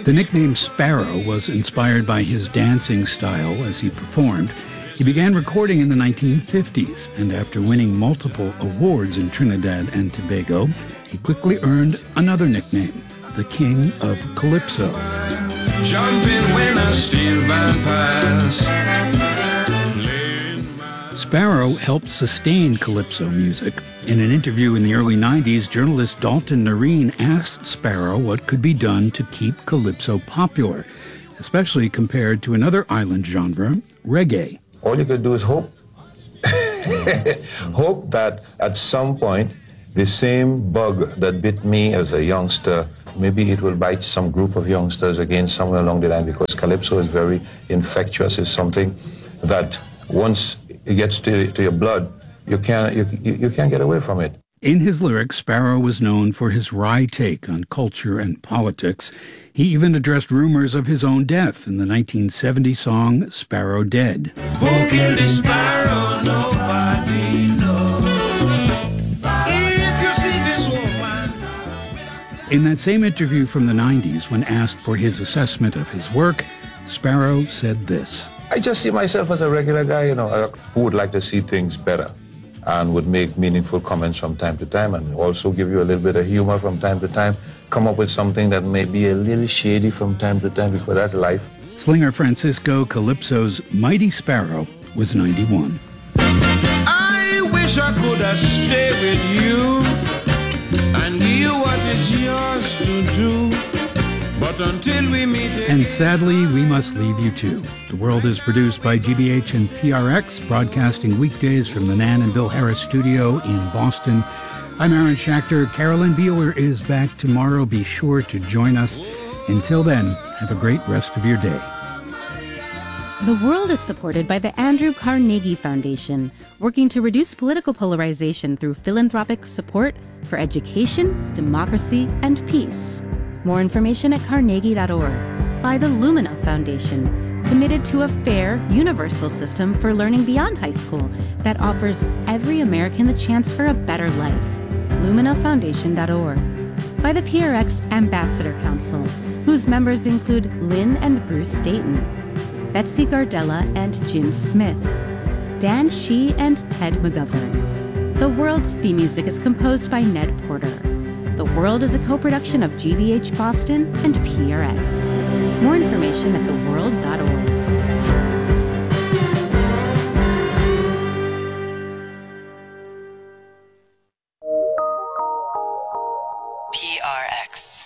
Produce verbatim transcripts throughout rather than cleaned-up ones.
The nickname Sparrow was inspired by his dancing style as he performed. He began recording in the nineteen fifties, and after winning multiple awards in Trinidad and Tobago, he quickly earned another nickname, the King of Calypso. Jumping when a steel band pass. Sparrow helped sustain Calypso music. In an interview in the early nineties, journalist Dalton Noreen asked Sparrow what could be done to keep Calypso popular, especially compared to another island genre, reggae. All you could do is hope. Hope that at some point, the same bug that bit me as a youngster, maybe it will bite some group of youngsters again somewhere along the line, because Calypso is very infectious. It's something that once it gets to, to your blood, you can't, you, you can't get away from it. In his lyrics, Sparrow was known for his wry take on culture and politics. He even addressed rumors of his own death in the nineteen seventy song Sparrow Dead. Who killed the sparrow? Nobody knows. If you see this woman. In that same interview from the nineties, when asked for his assessment of his work, Sparrow said this. I just see myself as a regular guy, you know, who would like to see things better and would make meaningful comments from time to time and also give you a little bit of humor from time to time, come up with something that may be a little shady from time to time, because that's life. Slinger Francisco Calypso's Mighty Sparrow was ninety-one. I wish I could have stayed with you and give you what is yours to do. But until we meet again. And sadly, we must leave you too. The World is produced by G B H and P R X, broadcasting weekdays from the Nan and Bill Harris studio in Boston. I'm Aaron Schachter. Carolyn Beeler is back tomorrow. Be sure to join us. Until then, have a great rest of your day. The World is supported by the Andrew Carnegie Foundation, working to reduce political polarization through philanthropic support for education, democracy, and peace. More information at carnegie dot org. By the Lumina Foundation, committed to a fair, universal system for learning beyond high school that offers every American the chance for a better life. lumina foundation dot org. By the P R X Ambassador Council, whose members include Lynn and Bruce Dayton, Betsy Gardella and Jim Smith, Dan Shee and Ted McGovern. The World's theme music is composed by Ned Porter. The World is a co-production of G B H Boston and P R X. More information at the world dot org. P R X.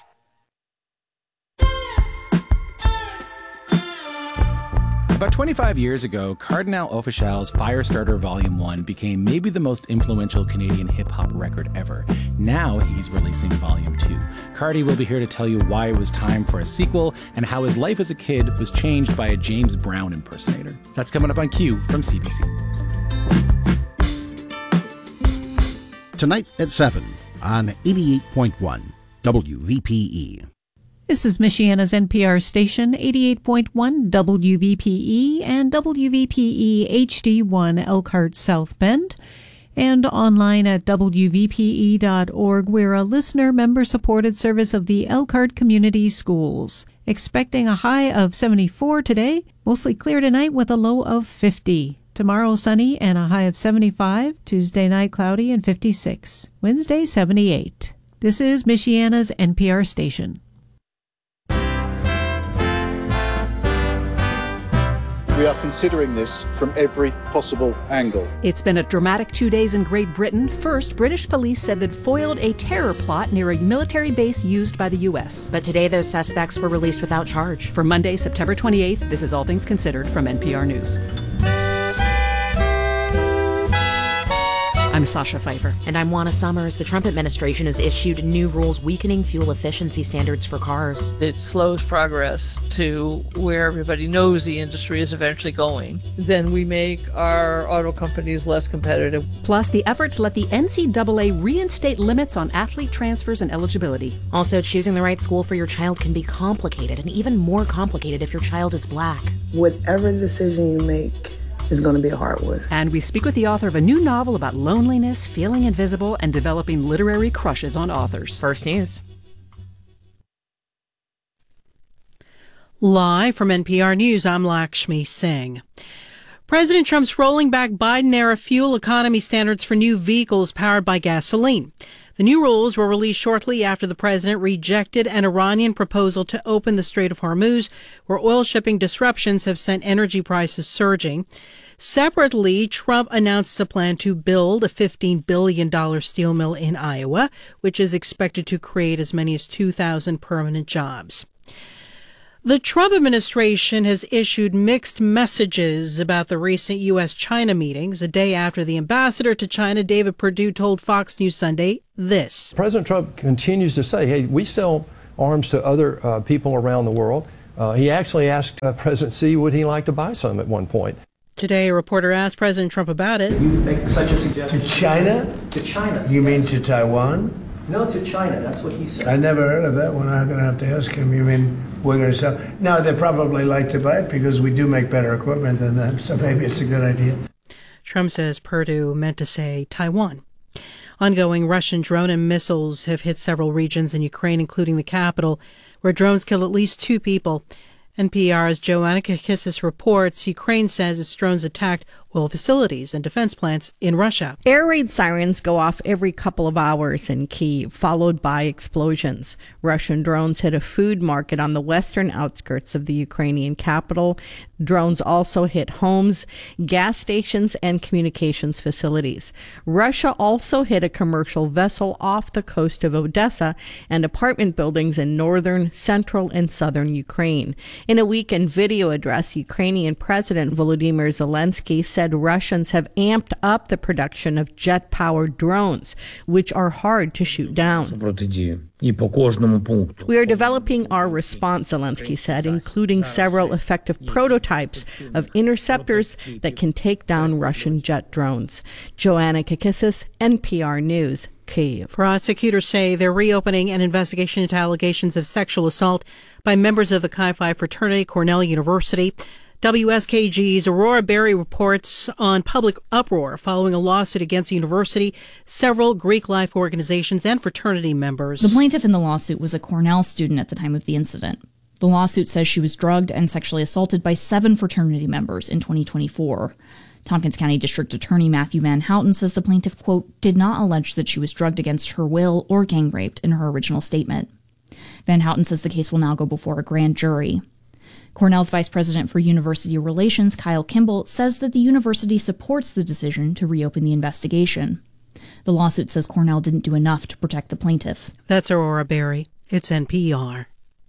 About twenty-five years ago, Cardinal Offishal's Firestarter Volume one became maybe the most influential Canadian hip-hop record ever. Now he's releasing Volume two. Cardi will be here to tell you why it was time for a sequel and how his life as a kid was changed by a James Brown impersonator. That's coming up on Q from C B C. Tonight at seven on eighty-eight point one W V P E. This is Michiana's N P R station, eighty-eight point one W V P E and W V P E H D one Elkhart South Bend, and online at W V P E dot org. We're a listener member-supported service of the Elkhart Community Schools. Expecting a high of seventy-four today, mostly clear tonight with a low of fifty. Tomorrow sunny and a high of seventy-five. Tuesday night cloudy and fifty-six. Wednesday seventy-eight. This is Michiana's N P R station. We are considering this from every possible angle. It's been a dramatic two days in Great Britain. First, British police said they'd foiled a terror plot near a military base used by the U S. But today those suspects were released without charge. For Monday, September twenty-eighth, this is All Things Considered from N P R News. I'm Sasha Pfeiffer. And I'm Juana Summers. The Trump administration has issued new rules weakening fuel efficiency standards for cars. It slows progress to where everybody knows the industry is eventually going. Then we make our auto companies less competitive. Plus, the effort to let the N C double A reinstate limits on athlete transfers and eligibility. Also, choosing the right school for your child can be complicated, and even more complicated if your child is black. Whatever decision you make is going to be a hard one. And we speak with the author of a new novel about loneliness, feeling invisible, and developing literary crushes on authors. First News. Live from N P R News, I'm Lakshmi Singh. President Trump's rolling back Biden-era fuel economy standards for new vehicles powered by gasoline. The new rules were released shortly after the president rejected an Iranian proposal to open the Strait of Hormuz, where oil shipping disruptions have sent energy prices surging. Separately, Trump announced a plan to build a fifteen billion dollars steel mill in Iowa, which is expected to create as many as two thousand permanent jobs. The Trump administration has issued mixed messages about the recent U S China meetings. A day after the ambassador to China, David Perdue, told Fox News Sunday this. President Trump continues to say, hey, we sell arms to other uh, people around the world. Uh, he actually asked uh, President Xi would he like to buy some at one point. Today, a reporter asked President Trump about it. You make such a suggestion. To China? To China. You yes. mean to Taiwan? No, to China. That's what he said. I never heard of that one. I'm going to have to ask him. You mean we're going to sell? No, they probably like to buy it because we do make better equipment than them, so maybe it's a good idea. Trump says Perdue meant to say Taiwan. Ongoing Russian drone and missiles have hit several regions in Ukraine, including the capital, where drones killed at least two people. N P R's Joanna Kakissis reports Ukraine says its drones attacked oil facilities and defense plants in Russia. Air raid sirens go off every couple of hours in Kyiv, followed by explosions. Russian drones hit a food market on the western outskirts of the Ukrainian capital. Drones also hit homes, gas stations, and communications facilities. Russia also hit a commercial vessel off the coast of Odessa and apartment buildings in northern, central, and southern Ukraine. In a weekend video address, Ukrainian President Volodymyr Zelensky said Russians have amped up the production of jet-powered drones, which are hard to shoot down. We are developing our response, Zelensky said, including several effective prototypes of interceptors that can take down Russian jet drones. Joanna Kakissis, N P R News, Kyiv. Prosecutors say they're reopening an investigation into allegations of sexual assault by members of the Chi Phi fraternity, Cornell University. W S K G's Aurora Berry reports on public uproar following a lawsuit against the university, several Greek life organizations, and fraternity members. The plaintiff in the lawsuit was a Cornell student at the time of the incident. The lawsuit says she was drugged and sexually assaulted by seven fraternity members in twenty twenty-four. Tompkins County District Attorney Matthew Van Houten says the plaintiff, quote, did not allege that she was drugged against her will or gang raped in her original statement. Van Houten says the case will now go before a grand jury. Cornell's Vice President for University Relations, Kyle Kimball, says that the university supports the decision to reopen the investigation. The lawsuit says Cornell didn't do enough to protect the plaintiff. That's Aurora Berry. It's N P R.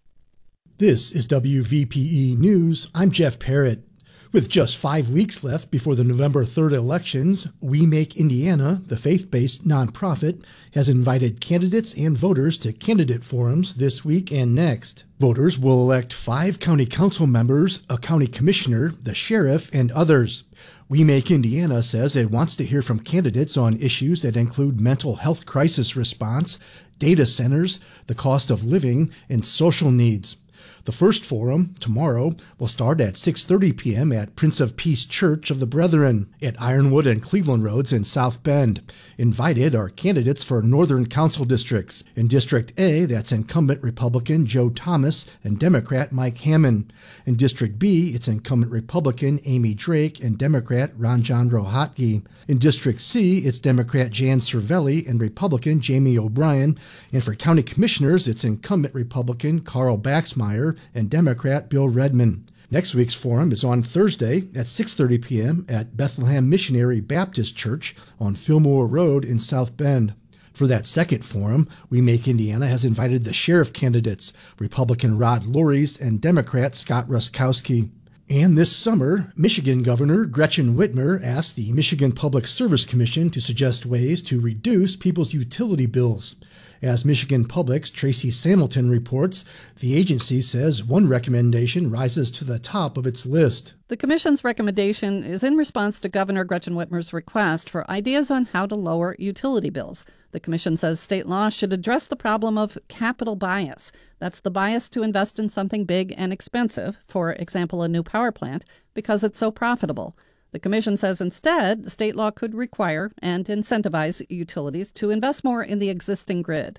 This is W V P E News. I'm Jeff Parrott. With just five weeks left before the November third elections, We Make Indiana, the faith-based nonprofit, has invited candidates and voters to candidate forums this week and next. Voters will elect five county council members, a county commissioner, the sheriff, and others. We Make Indiana says it wants to hear from candidates on issues that include mental health crisis response, data centers, the cost of living, and social needs. The first forum, tomorrow, will start at six thirty p.m. at Prince of Peace Church of the Brethren at Ironwood and Cleveland Roads in South Bend. Invited are candidates for Northern Council districts. In District A, that's incumbent Republican Joe Thomas and Democrat Mike Hammond. In District B, it's incumbent Republican Amy Drake and Democrat Ranjan Rohatgi. In District C, it's Democrat Jan Cervelli and Republican Jamie O'Brien. And for county commissioners, it's incumbent Republican Carl Baxmeyer and Democrat Bill Redmond. Next week's forum is on Thursday at six thirty p.m. at Bethlehem Missionary Baptist Church on Fillmore Road in South Bend. For that second forum, We Make Indiana has invited the sheriff candidates, Republican Rod Lories and Democrat Scott Ruskowski. And this summer, Michigan Governor Gretchen Whitmer asked the Michigan Public Service Commission to suggest ways to reduce people's utility bills. As Michigan Public's Tracy Samilton reports, the agency says one recommendation rises to the top of its list. The Commission's recommendation is in response to Governor Gretchen Whitmer's request for ideas on how to lower utility bills. The Commission says state law should address the problem of capital bias. That's the bias to invest in something big and expensive, for example, a new power plant, because it's so profitable. The Commission says instead, state law could require and incentivize utilities to invest more in the existing grid.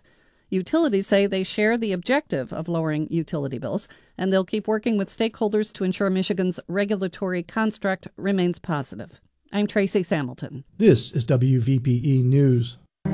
Utilities say they share the objective of lowering utility bills, and they'll keep working with stakeholders to ensure Michigan's regulatory construct remains positive. I'm Tracy Samilton. This is W V P E News.